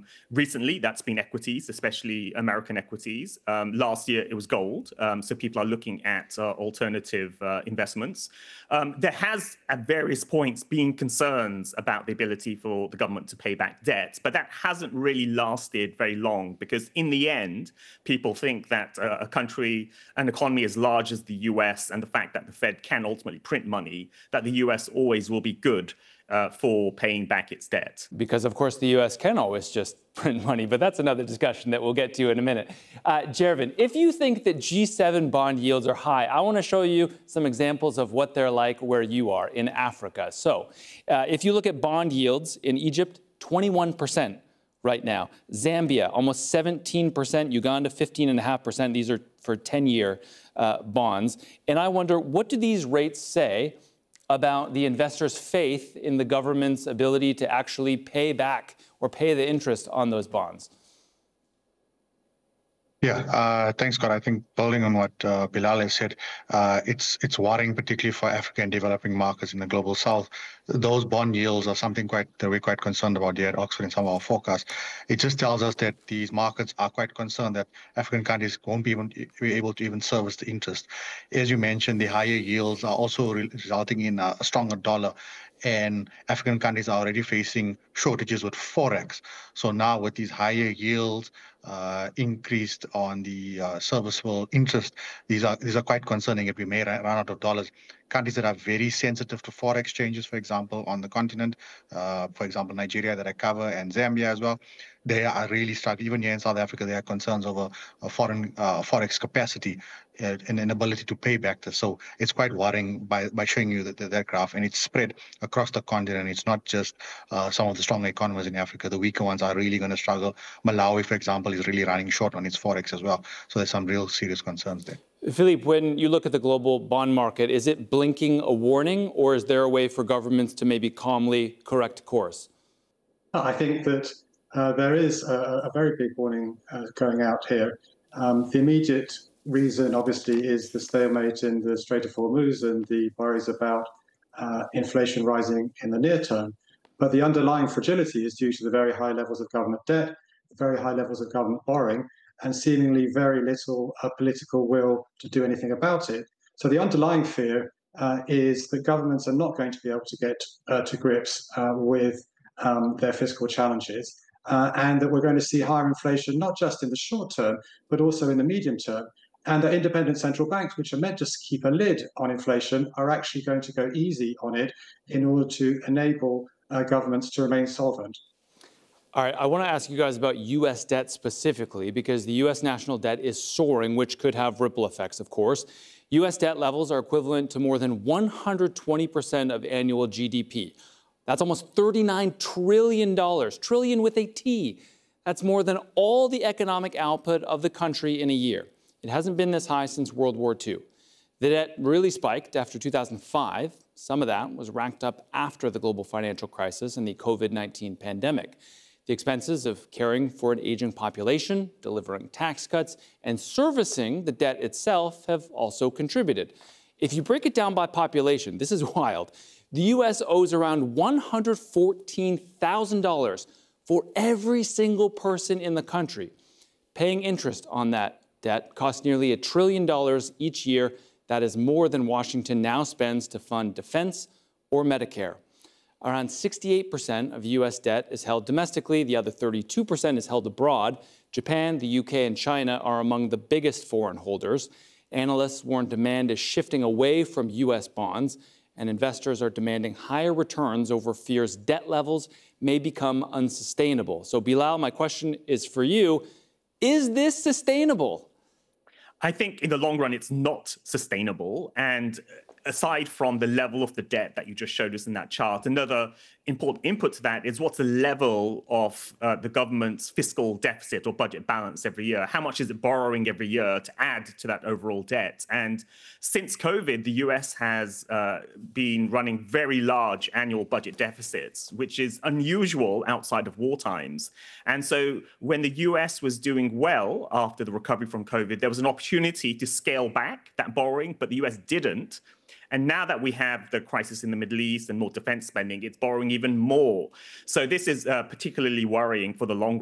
Recently, that's been equities, especially American equities. Last year, it was gold. So people are looking at alternative investments. There has, at various points, been concerns about the ability for the government to pay back debt, but that hasn't really lasted very long because in the end, people think that a country, an economy as large as the US and the fact that the Fed can ultimately print money, that the US always will be good for paying back its debt. Because, of course, the U.S. can always just print money, but that's another discussion that we'll get to in a minute. Jervin, if you think that G7 bond yields are high, I want to show you some examples of what they're like where you are in Africa. So if you look at bond yields in Egypt, 21% right now. Zambia, almost 17%. Uganda, 15.5%. These are for 10-year bonds. And I wonder, what do these rates say about the investors' faith in the government's ability to actually pay back or pay the interest on those bonds? Yeah, thanks, Scott. I think building on what Bilal has said, it's worrying, particularly for Africa and developing markets in the global south. Those bond yields are something that we're quite concerned about here at Oxford in some of our forecasts. It just tells us that these markets are quite concerned that African countries won't be able to even service the interest. As you mentioned, the higher yields are also resulting in a stronger dollar. And African countries are already facing shortages with Forex. So now with these higher yields increased on the serviceable interest, these are quite concerning if we may run out of dollars. Countries that are very sensitive to Forex changes, for example, on the continent, for example, Nigeria that I cover and Zambia as well, they are really struggling. Even here in South Africa, there are concerns over foreign Forex capacity and inability to pay back this. So it's quite worrying by showing you that graph, and it's spread across the continent. It's not just some of the stronger economies in Africa. The weaker ones are really going to struggle. Malawi, for example, is really running short on its Forex as well. So there's some real serious concerns there. Philippe, when you look at the global bond market, is it blinking a warning, or is there a way for governments to maybe calmly correct course? I think that there is a very big warning going out here. The immediate reason, obviously, is the stalemate in the Strait of Hormuz and the worries about inflation rising in the near term. But the underlying fragility is due to the very high levels of government debt, very high levels of government borrowing, and seemingly very little political will to do anything about it. So the underlying fear is that governments are not going to be able to get to grips with their fiscal challenges, and that we're going to see higher inflation, not just in the short term, but also in the medium term. And the independent central banks, which are meant to keep a lid on inflation, are actually going to go easy on it in order to enable governments to remain solvent. All right, I want to ask you guys about U.S. debt specifically, because the U.S. national debt is soaring, which could have ripple effects, of course. U.S. debt levels are equivalent to more than 120% of annual GDP. That's almost $39 trillion, trillion with a T. That's more than all the economic output of the country in a year. It hasn't been this high since World War II. The debt really spiked after 2005. Some of that was racked up after the global financial crisis and the COVID-19 pandemic. The expenses of caring for an aging population, delivering tax cuts, and servicing the debt itself have also contributed. If you break it down by population, this is wild. The U.S. owes around $114,000 for every single person in the country. Paying interest on that debt costs nearly $1 trillion each year. That is more than Washington now spends to fund defense or Medicare. Around 68% of U.S. debt is held domestically. The other 32% is held abroad. Japan, the UK, and China are among the biggest foreign holders. Analysts warn demand is shifting away from U.S. bonds, and investors are demanding higher returns over fears debt levels may become unsustainable. So, Bilal, my question is for you. Is this sustainable? I think in the long run, it's not sustainable. And aside from the level of the debt that you just showed us in that chart, another important input to that is what's the level of the government's fiscal deficit or budget balance every year? How much is it borrowing every year to add to that overall debt? And since COVID, the US has been running very large annual budget deficits, which is unusual outside of war times. And so when the US was doing well after the recovery from COVID, there was an opportunity to scale back that borrowing, but the US didn't. And now that we have the crisis in the Middle East and more defense spending, it's borrowing even more. So this is particularly worrying for the long